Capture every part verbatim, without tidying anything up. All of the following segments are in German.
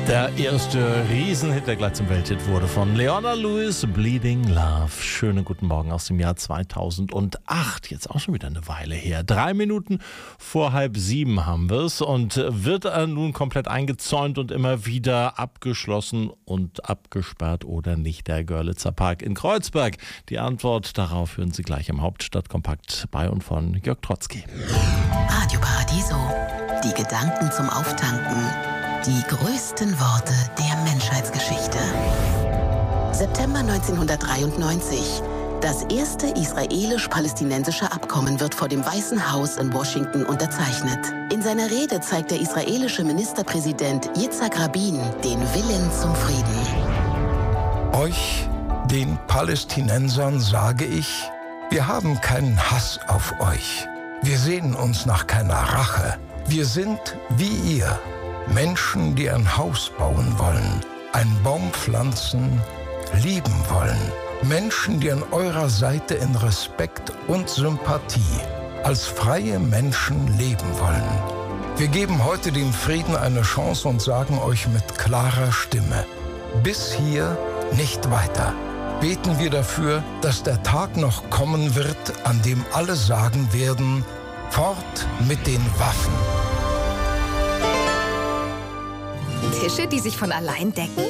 Der erste Riesenhit, der gleich zum Welthit wurde, von Leona Lewis, Bleeding Love. Schönen guten Morgen aus dem Jahr zweitausendacht. Jetzt auch schon wieder eine Weile her. Drei Minuten vor halb sieben haben wir es und wird nun komplett eingezäunt und immer wieder abgeschlossen und abgesperrt oder nicht der Görlitzer Park in Kreuzberg? Die Antwort darauf hören Sie gleich im Hauptstadtkompakt bei und von Jörg Trotzki. Radio Paradiso. Die Gedanken zum Auftanken. Die größten Worte der Menschheitsgeschichte. September neunzehnhundertdreiundneunzig. Das erste israelisch-palästinensische Abkommen wird vor dem Weißen Haus in Washington unterzeichnet. In seiner Rede zeigt der israelische Ministerpräsident Yitzhak Rabin den Willen zum Frieden. Euch, den Palästinensern, sage ich, wir haben keinen Hass auf euch. Wir sehnen uns nach keiner Rache. Wir sind wie ihr. Menschen, die ein Haus bauen wollen, einen Baum pflanzen, lieben wollen. Menschen, die an eurer Seite in Respekt und Sympathie als freie Menschen leben wollen. Wir geben heute dem Frieden eine Chance und sagen euch mit klarer Stimme: bis hier, nicht weiter. Beten wir dafür, dass der Tag noch kommen wird, an dem alle sagen werden: fort mit den Waffen. Tische, die sich von allein decken?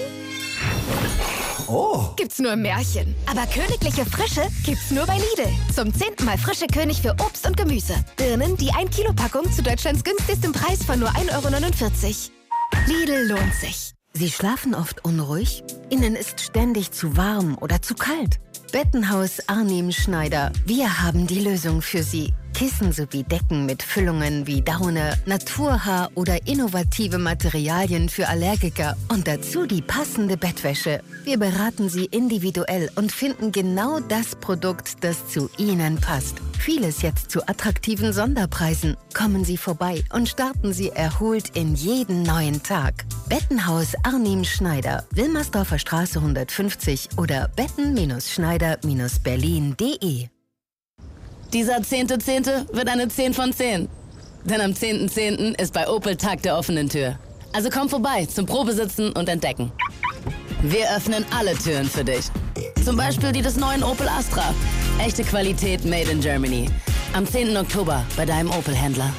Oh! Gibt's nur im Märchen. Aber königliche Frische gibt's nur bei Lidl. Zum zehnten Mal frische König für Obst und Gemüse. Birnen, die ein Kilo Packung zu Deutschlands günstigstem Preis von nur ein Euro neunundvierzig. Lidl lohnt sich. Sie schlafen oft unruhig? Ihnen ist ständig zu warm oder zu kalt? Bettenhaus Arnim Schneider. Wir haben die Lösung für Sie. Kissen sowie Decken mit Füllungen wie Daune, Naturhaar oder innovative Materialien für Allergiker und dazu die passende Bettwäsche. Wir beraten Sie individuell und finden genau das Produkt, das zu Ihnen passt. Vieles jetzt zu attraktiven Sonderpreisen. Kommen Sie vorbei und starten Sie erholt in jeden neuen Tag. Bettenhaus Arnim Schneider, Wilmersdorfer Straße hundertfünfzig oder betten-schneider berlin punkt de. Dieser zehnte Zehnte wird eine zehn von zehn. Denn am zehnten Zehnten ist bei Opel Tag der offenen Tür. Also komm vorbei zum Probesitzen und Entdecken. Wir öffnen alle Türen für dich. Zum Beispiel die des neuen Opel Astra. Echte Qualität made in Germany. Am zehnten Oktober bei deinem Opel-Händler.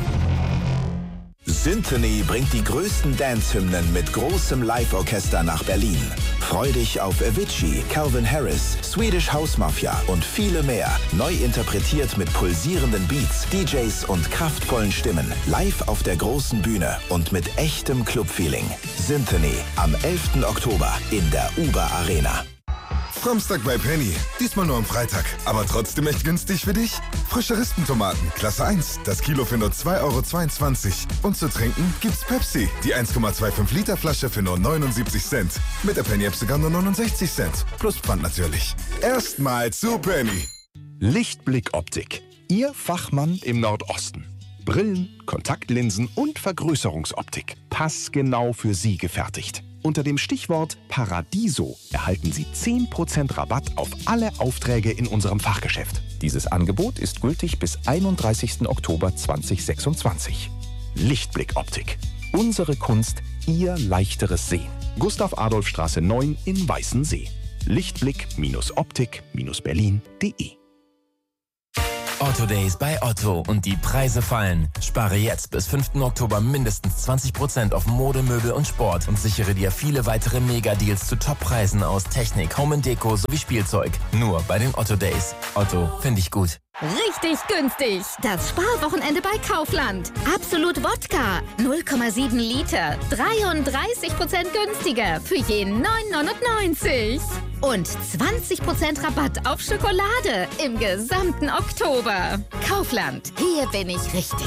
Synthony bringt die größten Dance-Hymnen mit großem Live-Orchester nach Berlin. Freu dich auf Avicii, Calvin Harris, Swedish House Mafia und viele mehr. Neu interpretiert mit pulsierenden Beats, D Js und kraftvollen Stimmen. Live auf der großen Bühne und mit echtem Club-Feeling. Synthony am elften Oktober in der Uber Arena. Samstag bei Penny. Diesmal nur am Freitag. Aber trotzdem echt günstig für dich? Frische Rispentomaten, Klasse eins. Das Kilo für nur zwei Euro zweiundzwanzig. Und zu trinken gibt's Pepsi. Die eins Komma fünfundzwanzig Liter Flasche für nur neunundsiebzig Cent. Mit der Penny-App sogar nur neunundsechzig Cent. Plus Pfand natürlich. Erstmal zu Penny. Lichtblick Optik. Ihr Fachmann im Nordosten. Brillen, Kontaktlinsen und Vergrößerungsoptik. Passgenau für Sie gefertigt. Unter dem Stichwort Paradiso erhalten Sie zehn Prozent Rabatt auf alle Aufträge in unserem Fachgeschäft. Dieses Angebot ist gültig bis einunddreißigsten Oktober zweitausendsechsundzwanzig. Lichtblick Optik. Unsere Kunst, Ihr leichteres Sehen. Gustav-Adolf-Straße neun in Weißensee. Lichtblick-optik-berlin punkt de. Otto Days bei Otto und die Preise fallen. Spare jetzt bis fünften Oktober mindestens zwanzig Prozent auf Mode, Möbel und Sport und sichere dir viele weitere Megadeals zu Toppreisen aus Technik, Home and Deko sowie Spielzeug. Nur bei den Otto Days. Otto, finde ich gut. Richtig günstig. Das Sparwochenende bei Kaufland. Absolut Wodka. null Komma sieben Liter. dreiunddreißig Prozent günstiger für jeden neun neunundneunzig. Und zwanzig Prozent Rabatt auf Schokolade im gesamten Oktober. Kaufland. Hier bin ich richtig.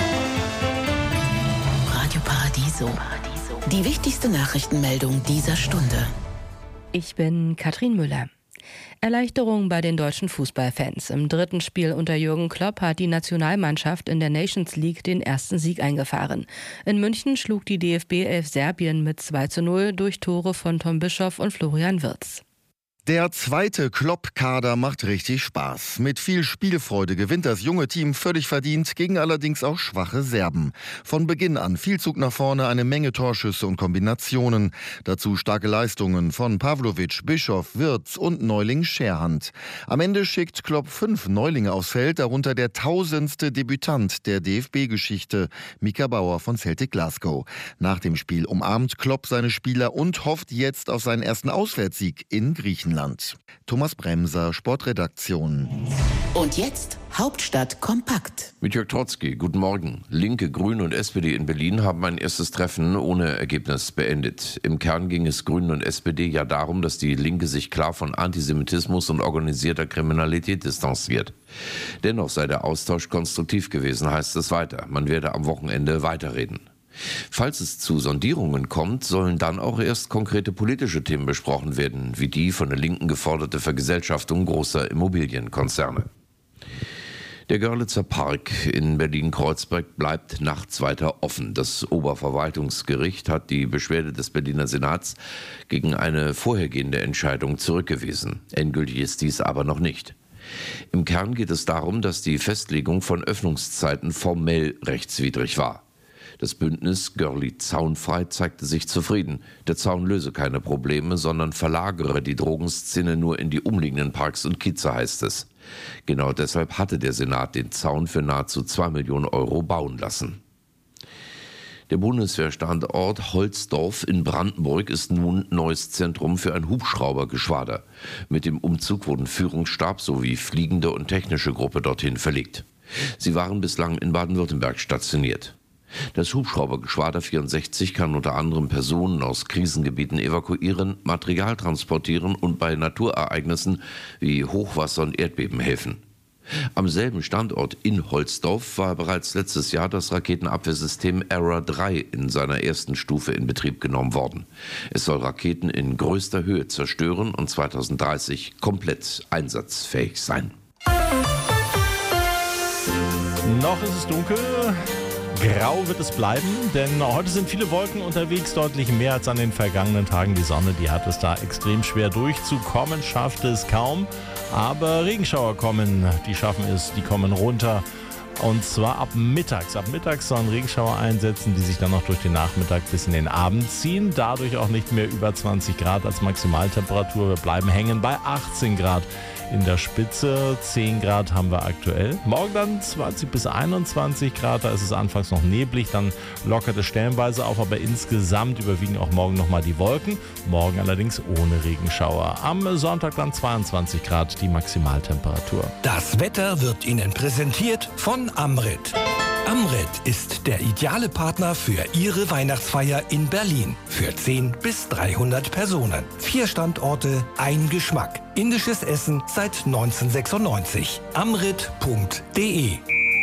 Radio Paradiso. Die wichtigste Nachrichtenmeldung dieser Stunde. Ich bin Katrin Müller. Erleichterung bei den deutschen Fußballfans. Im dritten Spiel unter Jürgen Klopp hat die Nationalmannschaft in der Nations League den ersten Sieg eingefahren. In München schlug die D F B elf Serbien mit zwei zu null durch Tore von Tom Bischoff und Florian Wirtz. Der zweite Klopp-Kader macht richtig Spaß. Mit viel Spielfreude gewinnt das junge Team völlig verdient gegen allerdings auch schwache Serben. Von Beginn an viel Zug nach vorne, eine Menge Torschüsse und Kombinationen. Dazu starke Leistungen von Pavlovic, Bischof, Wirtz und Neuling Scherhand. Am Ende schickt Klopp fünf Neulinge aufs Feld, darunter der tausendste Debütant der D F B-Geschichte, Mika Bauer von Celtic Glasgow. Nach dem Spiel umarmt Klopp seine Spieler und hofft jetzt auf seinen ersten Auswärtssieg in Griechenland. Thomas Bremser, Sportredaktion. Und jetzt Hauptstadt kompakt. Mit Jörg Trotzki, guten Morgen. Linke, Grüne und S P D in Berlin haben ein erstes Treffen ohne Ergebnis beendet. Im Kern ging es Grünen und S P D ja darum, dass die Linke sich klar von Antisemitismus und organisierter Kriminalität distanziert. Dennoch sei der Austausch konstruktiv gewesen, heißt es weiter. Man werde am Wochenende weiterreden. Falls es zu Sondierungen kommt, sollen dann auch erst konkrete politische Themen besprochen werden, wie die von der Linken geforderte Vergesellschaftung großer Immobilienkonzerne. Der Görlitzer Park in Berlin-Kreuzberg bleibt nachts weiter offen. Das Oberverwaltungsgericht hat die Beschwerde des Berliner Senats gegen eine vorhergehende Entscheidung zurückgewiesen. Endgültig ist dies aber noch nicht. Im Kern geht es darum, dass die Festlegung von Öffnungszeiten formell rechtswidrig war. Das Bündnis Görli Zaunfrei zeigte sich zufrieden. Der Zaun löse keine Probleme, sondern verlagere die Drogenszene nur in die umliegenden Parks und Kieze, heißt es. Genau deshalb hatte der Senat den Zaun für nahezu zwei Millionen Euro bauen lassen. Der Bundeswehrstandort Holzdorf in Brandenburg ist nun neues Zentrum für ein Hubschraubergeschwader. Mit dem Umzug wurden Führungsstab sowie fliegende und technische Gruppe dorthin verlegt. Sie waren bislang in Baden-Württemberg stationiert. Das Hubschraubergeschwader vierundsechzig kann unter anderem Personen aus Krisengebieten evakuieren, Material transportieren und bei Naturereignissen wie Hochwasser und Erdbeben helfen. Am selben Standort in Holzdorf war bereits letztes Jahr das Raketenabwehrsystem Era drei in seiner ersten Stufe in Betrieb genommen worden. Es soll Raketen in größter Höhe zerstören und zweitausenddreißig komplett einsatzfähig sein. Noch ist es dunkel. Grau wird es bleiben, denn heute sind viele Wolken unterwegs, deutlich mehr als an den vergangenen Tagen. Die Sonne, die hat es da extrem schwer durchzukommen, schafft es kaum. Aber Regenschauer kommen, die schaffen es, die kommen runter. Und zwar ab mittags. Ab mittags sollen Regenschauer einsetzen, die sich dann noch durch den Nachmittag bis in den Abend ziehen. Dadurch auch nicht mehr über zwanzig Grad als Maximaltemperatur. Wir bleiben hängen bei achtzehn Grad in der Spitze. zehn Grad haben wir aktuell. Morgen dann zwanzig bis einundzwanzig Grad. Da ist es anfangs noch neblig, dann lockert es stellenweise auf. Aber insgesamt überwiegen auch morgen nochmal die Wolken. Morgen allerdings ohne Regenschauer. Am Sonntag dann zweiundzwanzig Grad die Maximaltemperatur. Das Wetter wird Ihnen präsentiert von Amrit. Amrit ist der ideale Partner für Ihre Weihnachtsfeier in Berlin. Für zehn bis dreihundert Personen. Vier Standorte, ein Geschmack. Indisches Essen seit neunzehnhundertsechsundneunzig. amrit punkt de.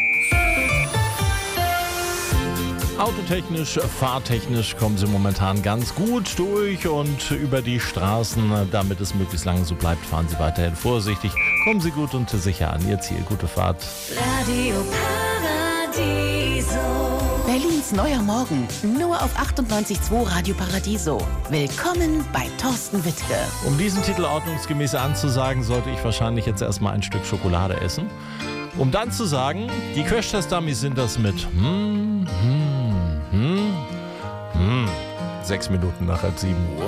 Autotechnisch, fahrtechnisch kommen sie momentan ganz gut durch und über die Straßen. Damit es möglichst lange so bleibt, fahren sie weiterhin vorsichtig. Kommen sie gut und sicher an ihr Ziel. Gute Fahrt. Radio Paradiso. Berlins neuer Morgen. Nur auf achtundneunzig Komma zwei Radio Paradiso. Willkommen bei Thorsten Wittke. Um diesen Titel ordnungsgemäß anzusagen, sollte ich wahrscheinlich jetzt erstmal ein Stück Schokolade essen. Um dann zu sagen, die Crash-Test-Dummies sind das mit hm, hm, hm, hm. Sechs Minuten nach halb sieben Uhr.